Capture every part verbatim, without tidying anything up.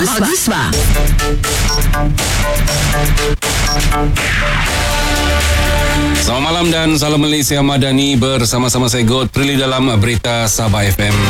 Magwisma. Selamat malam dan salam Malaysia Madani, bersama-sama saya God Prilly dalam Berita Sabah F M.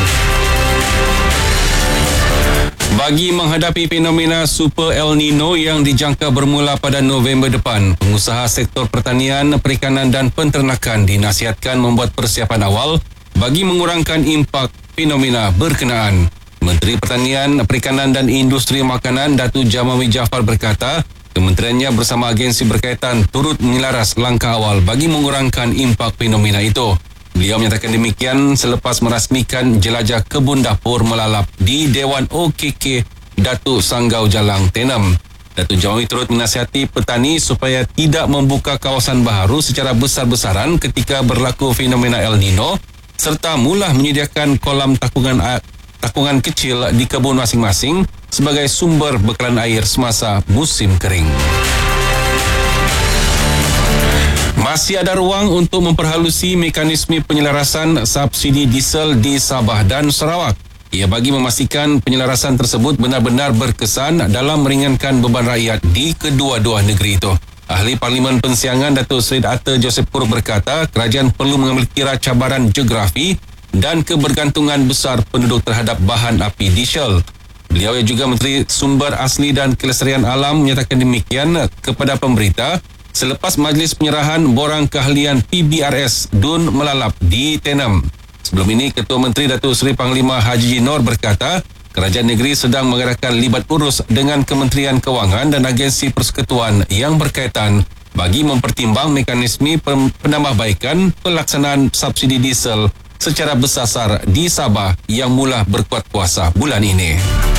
Bagi menghadapi fenomena Super El Nino yang dijangka bermula pada November depan, pengusaha sektor pertanian, perikanan dan penternakan dinasihatkan membuat persiapan awal bagi mengurangkan impak fenomena berkenaan. Menteri Pertanian, Perikanan dan Industri Makanan Datuk Jamawi Jaafar berkata, kementeriannya bersama agensi berkaitan turut menyelaras langkah awal bagi mengurangkan impak fenomena itu. Beliau menyatakan demikian selepas merasmikan jelajah kebun dapur melalap di Dewan O K K Datuk Sanggau Jalang Tenem. Datuk Jamawi turut menasihati petani supaya tidak membuka kawasan baharu secara besar-besaran ketika berlaku fenomena El Nino serta mula menyediakan kolam takungan takungan kecil di kebun masing-masing sebagai sumber bekalan air semasa musim kering. Masih ada ruang untuk memperhalusi mekanisme penyelarasan subsidi diesel di Sabah dan Sarawak. Ia bagi memastikan penyelarasan tersebut benar-benar berkesan dalam meringankan beban rakyat di kedua-dua negeri itu. Ahli Parlimen Pensiangan Datuk Seri Atta Joseph Kur berkata, kerajaan perlu mengambil kira cabaran geografi dan kebergantungan besar penduduk terhadap bahan api diesel. Beliau yang juga Menteri Sumber Asli dan Kelestarian Alam menyatakan demikian kepada pemberita selepas majlis penyerahan borang keahlian P B R S Dun Melalap di Tenem. Sebelum ini, Ketua Menteri Datuk Seri Panglima Haji Jinor berkata, kerajaan negeri sedang mengadakan libat urus dengan Kementerian Kewangan dan agensi persekutuan yang berkaitan bagi mempertimbang mekanisme penambahbaikan pelaksanaan subsidi diesel secara bersasar di Sabah yang mula berkuat kuasa bulan ini.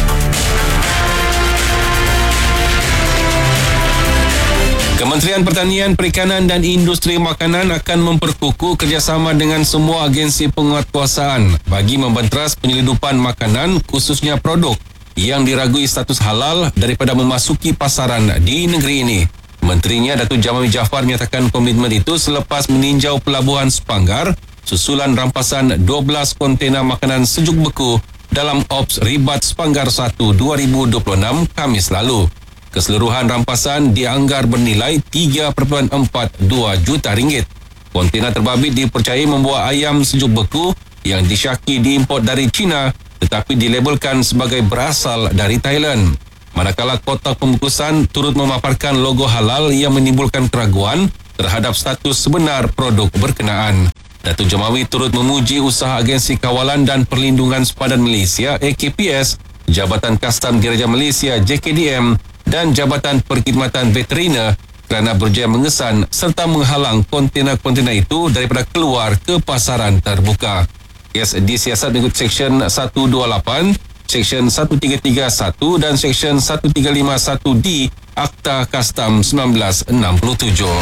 Kementerian Pertanian, Perikanan dan Industri Makanan akan memperkukuh kerjasama dengan semua agensi penguatkuasaan bagi membenteras penyelidupan makanan, khususnya produk yang diragui status halal daripada memasuki pasaran di negeri ini. Menterinya Datuk Jamawi Jaafar menyatakan komitmen itu selepas meninjau pelabuhan Sepanggar susulan rampasan dua belas kontena makanan sejuk beku dalam Ops Ribat Sepanggar satu dua ribu dua puluh enam Khamis lalu. Keseluruhan rampasan dianggar bernilai tiga perpuluhan empat dua juta ringgit. Kontena terbabit dipercayai membawa ayam sejuk beku yang disyaki diimport dari China tetapi dilabelkan sebagai berasal dari Thailand. Manakala kotak pembungkusan turut memaparkan logo halal yang menimbulkan keraguan terhadap status sebenar produk berkenaan. Datuk Jamawi turut memuji usaha Agensi Kawalan dan Perlindungan Sepadan Malaysia A K P S, Jabatan Kastam Diraja Malaysia J K D M dan Jabatan Perkhidmatan Veteriner kerana berjaya mengesan serta menghalang kontena-kontena itu daripada keluar ke pasaran terbuka. Kes disiasat mengikut Seksyen seratus dua puluh lapan, Seksyen seratus tiga puluh tiga satu dan Seksyen seratus tiga puluh lima satu D Akta Kastam seribu sembilan ratus enam puluh tujuh.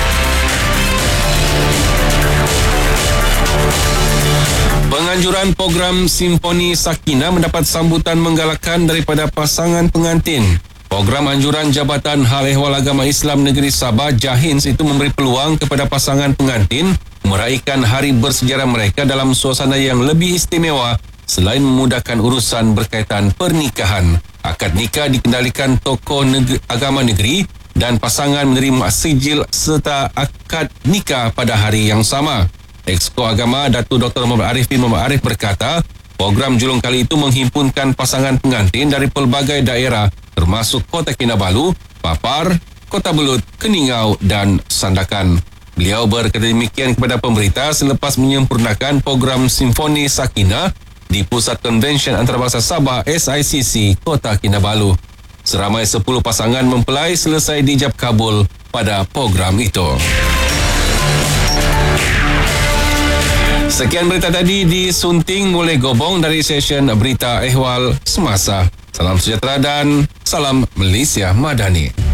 Penganjuran program Simfoni Sakinah mendapat sambutan menggalakkan daripada pasangan pengantin. Program anjuran Jabatan Hal Ehwal Agama Islam Negeri Sabah Jahins itu memberi peluang kepada pasangan pengantin meraihkan hari bersejarah mereka dalam suasana yang lebih istimewa selain memudahkan urusan berkaitan pernikahan. Akad nikah dikendalikan tokoh negeri, agama negeri dan pasangan menerima sijil serta akad nikah pada hari yang sama. Exco Agama Datuk Doktor Muhammad Arif bin Muhammad Arif berkata, program julung kali itu menghimpunkan pasangan pengantin dari pelbagai daerah termasuk Kota Kinabalu, Papar, Kota Belud, Keningau dan Sandakan. Beliau berkata demikian kepada pemberita selepas menyempurnakan program Simfoni Sakinah di Pusat Konvensyen Antarabangsa Sabah S I C C Kota Kinabalu. Seramai sepuluh pasangan mempelai selesai dijab kabul pada program itu. Sekian berita tadi disunting oleh Gobong dari session Berita Ehwal Semasa. Salam sejahtera dan salam Malaysia Madani.